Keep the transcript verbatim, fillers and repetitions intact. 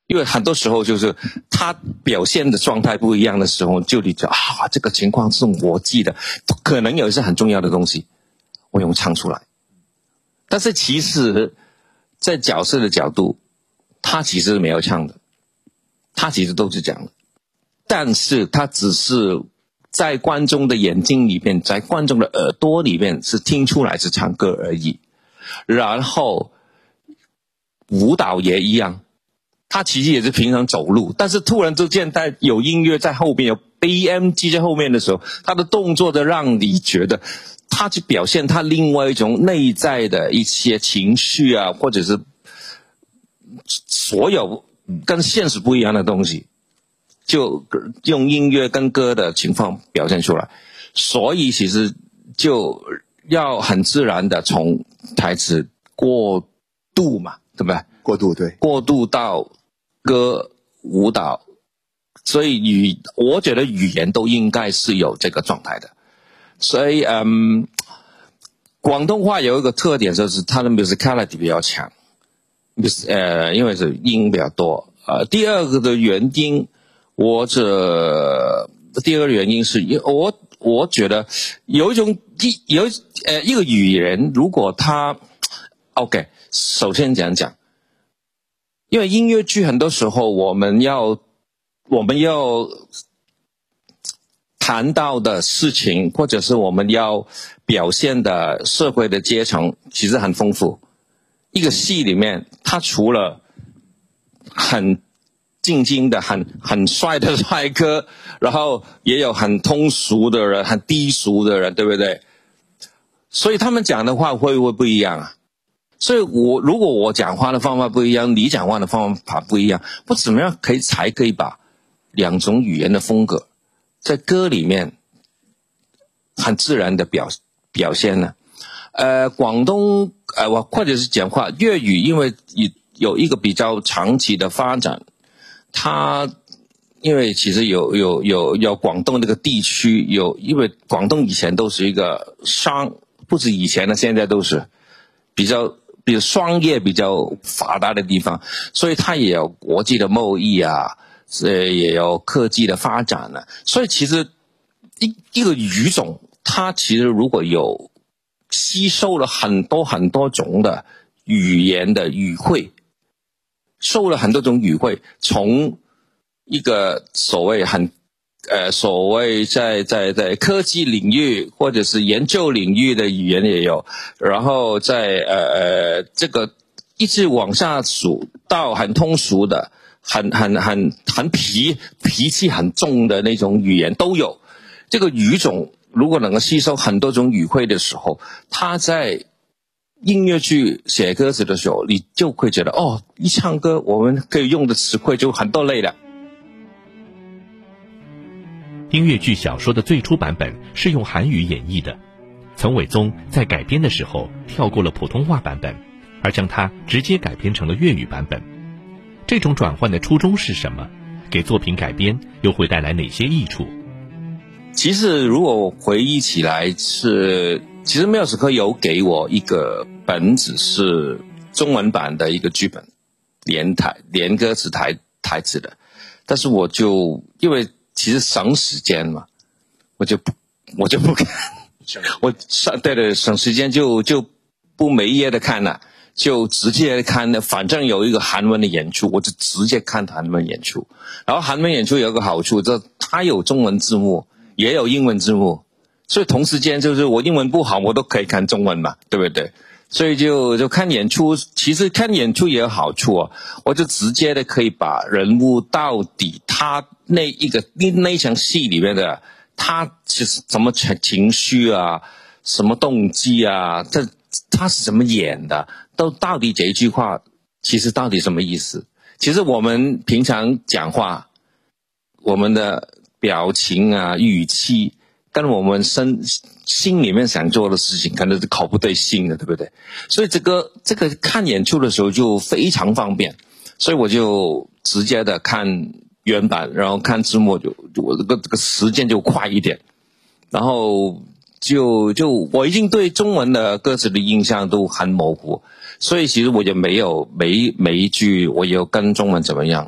因为很多时候就是他表现的状态不一样的时候，就你讲啊，这个情况是我记得，可能有一些很重要的东西，我用唱出来。但是其实，在角色的角度，他其实没有唱的，他其实都是讲的，但是他只是在观众的眼睛里面，在观众的耳朵里面是听出来是唱歌而已。然后舞蹈也一样，他其实也是平常走路，但是突然之间他有音乐在后面，有 B M G 在后面的时候，他的动作的让你觉得他去表现他另外一种内在的一些情绪啊，或者是所有跟现实不一样的东西，就用音乐跟歌的情况表现出来。所以其实就要很自然的从台词过渡嘛，对不对？ 过渡，对， 过渡到歌舞蹈，所以语我觉得语言都应该是有这个状态的。所以嗯，广东话有一个特点就是它的 musicality 比较强，呃，因为是音比较多。呃，第二个的原因，我这第二个原因是，我我觉得有一种一有呃一个语言，如果它 OK， 首先讲讲，因为音乐剧很多时候我们要我们要谈到的事情，或者是我们要表现的社会的阶层，其实很丰富。一个戏里面，它除了很静静的、很很帅的帅哥，然后也有很通俗的人、很低俗的人，对不对？所以他们讲的话会不会不一样啊？所以我如果我讲话的方法不一样，你讲话的方法不一样，不怎么样可以才可以把两种语言的风格在歌里面很自然的表表现呢？呃，广东呃，或者是讲话粤语，因为有一个比较长期的发展，它因为其实有有有有广东这个地区有，因为广东以前都是一个商，不止以前的，现在都是比较比如商业比较发达的地方，所以它也有国际的贸易啊，呃，也有科技的发展呢、啊。所以其实一一个语种，它其实如果有吸收了很多很多种的语言的语汇，受了很多种语汇，从一个所谓很呃所谓在在在科技领域或者是研究领域的语言也有，然后在呃呃这个一直往下数到很通俗的、很很很很脾脾气很重的那种语言都有。这个语种如果能够吸收很多种语汇的时候，它在音乐剧写歌词的时候，你就会觉得哦，一唱歌我们可以用的词汇就很多类了。 音乐剧小说的最初版本是用韩语演绎的，岑伟宗在改编的时候跳过了普通话版本，而将它直接改编成了粤语版本。这种转换的初衷是什么？给作品改编又会带来哪些益处？ 其实如果我回忆起来是，其实缪斯科有给我一个本子是中文版的一个剧本，连台连歌词台台词的，但是我就因为其实省时间嘛，我就不我就不看，我省对对省时间就就不每一页的看了，就直接看的，反正有一个韩文的演出，我就直接看韩文演出。然后韩文演出有一个好处，就它有中文字幕，也有英文字幕，所以同时间就是我英文不好，我都可以看中文嘛，对不对？所以就就看演出，其实看演出也有好处啊，我就直接的可以把人物到底他那一个那那一场戏里面的他是什么情绪啊，什么动机啊，这他是怎么演的，都到底这一句话其实到底什么意思？其实我们平常讲话，我们的表情啊、语气，跟我们身心里面想做的事情可能是口不对心的，对不对？所以这个这个看演出的时候就非常方便，所以我就直接的看原版，然后看字幕就，就我这个这个时间就快一点，然后就就我已经对中文的歌词的印象都很模糊，所以其实我也没有每每一句我有跟中文怎么样。